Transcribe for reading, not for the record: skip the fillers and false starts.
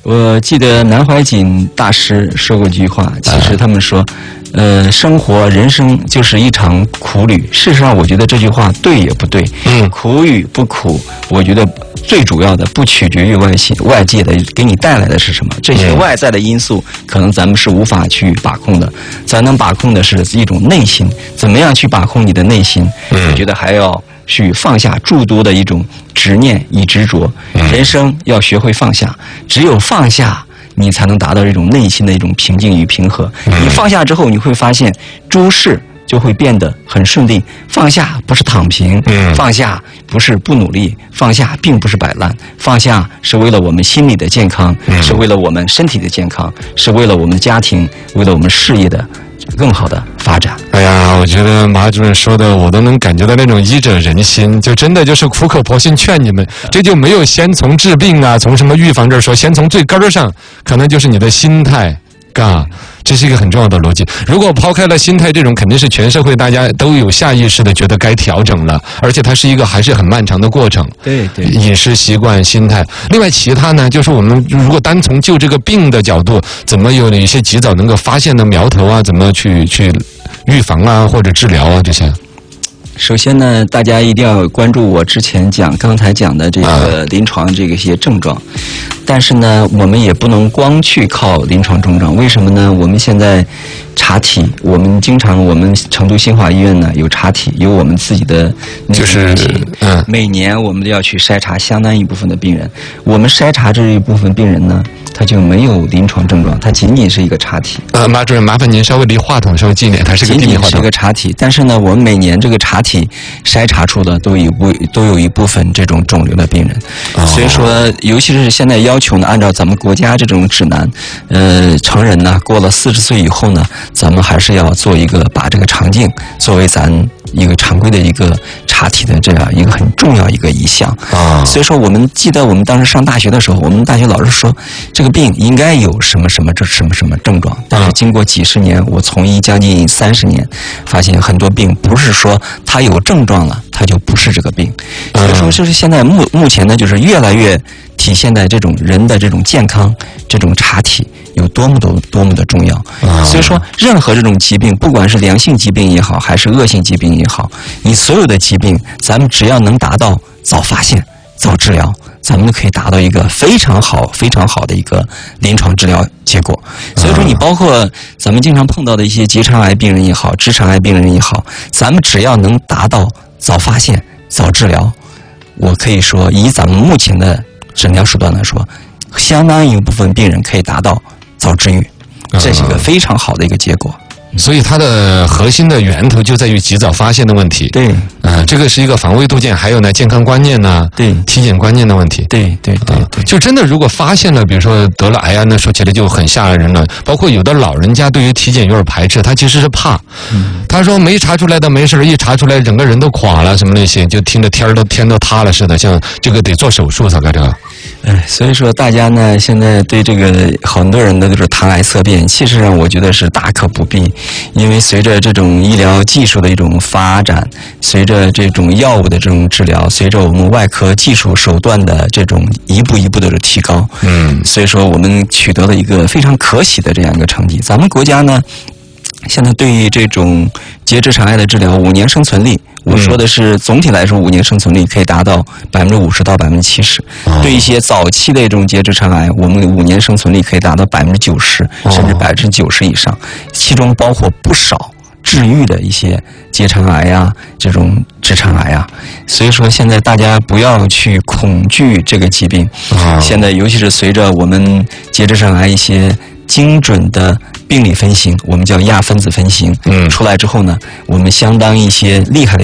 我记得南怀瑾大师说过一句话，其实他们说，生活人生就是一场苦旅。事实上，我觉得这句话对也不对。苦与不苦，我觉得最主要的不取决于外界的给你带来的是什么，这些外在的因素可能咱们是无法去把控的，咱能把控的是一种内心。怎么样去把控你的内心？我觉得还要去放下诸多的一种执念与执着。人生要学会放下，只有放下，你才能达到一种内心的一种平静与平和。你放下之后，你会发现诸事就会变得很顺利。放下不是躺平，放下不是不努力，放下并不是摆烂，放下是为了我们心理的健康，是为了我们身体的健康，是为了我们的家庭，为了我们事业的更好的发展。 哎呀，我觉得马主任说的我都能感觉到那种医者仁心，就真的就是苦口婆心劝你们，这就没有先从治病啊，从什么预防这儿说，先从最根儿上，可能就是你的心态，这是一个很重要的逻辑。如果抛开了心态这种，肯定是全社会大家都有下意识的觉得该调整了，而且它是一个还是很漫长的过程。 对， 饮食习惯、心态。另外其他呢，就是我们如果单从就这个病的角度，怎么有一些及早能够发现的苗头啊，怎么去预防啊，或者治疗啊这些。 首先呢，大家一定要关注我刚才讲的这个临床这个些症状，但是呢，我们也不能光去靠临床症状。为什么呢？我们现在查体，我们成都新华医院呢有查体，有我们自己的就是每年我们都要去筛查相当一部分的病人。我们筛查这一部分病人呢，他就没有临床症状，它仅仅是一个查体。 马主任，麻烦您稍微离话筒稍微近一点，它是个低频话筒。 仅仅是一个查体，但是呢，我们每年这个查体筛查出的都有一部分这种肿瘤的病人。所以说，尤其是现在要求呢，按照咱们国家这种指南，成人呢过了40岁以后呢，咱们还是要做把这个肠镜作为咱一个常规的一个查体的这样一个很重要一个一项。所以说，我们记得我们当时上大学的时候，我们大学老师说这个病应该有什么什么症状，但是经过几十年，我从医将近30年，发现很多病不是说它有症状了，它就不是这个病。所以说，就是现在目前呢，就是越来越体现在这种人的这种健康，这种查体有多么的重要。所以说，任何这种疾病，不管是良性疾病也好，还是恶性疾病也好，你所有的疾病，咱们只要能达到早发现、早治疗，咱们可以达到一个非常好的一个临床治疗结果。所以说，你包括咱们经常碰到的一些结肠癌病人也好，直肠癌病人也好，咱们只要能达到早发现、早治疗，我可以说，以咱们目前的诊疗手段来说，相当一部分病人可以达到早治愈，这是一个非常好的一个结果。 所以它的核心的源头就在于及早发现的问题。 对， 这个是一个防微杜渐，还有呢健康观念呢， 对， 体检观念的问题。 对， 就真的如果发现了，比如说得了癌啊，那说起来就很吓人了。包括有的老人家对于体检有点排斥，他其实是怕。他说没查出来的没事，一查出来整个人都垮了，什么那些，就听着天都塌了似的，像这个得做手术才该这个。 所以说大家呢，现在对这个很多人的都是谈癌色变，其实上我觉得是大可不必，因为随着这种医疗技术的一种发展，随着这种药物的这种治疗，随着我们外科技术手段的这种一步一步的提高，所以说我们取得了一个非常可喜的这样一个成绩。咱们国家呢，现在对于这种结直肠癌的治疗，5年生存率，我说的是总体来说5年生存率可以达到50%到70%。对一些早期的这种结直肠癌，我们5年生存率可以达到90%甚至90%以上，其中包括不少治愈的一些结肠癌呀，这种直肠癌啊。所以说现在大家不要去恐惧这个疾病。现在尤其是随着我们结直肠癌一些精准的病理分型，我们叫亚分子分型，出来之后呢，我们相当一些厉害的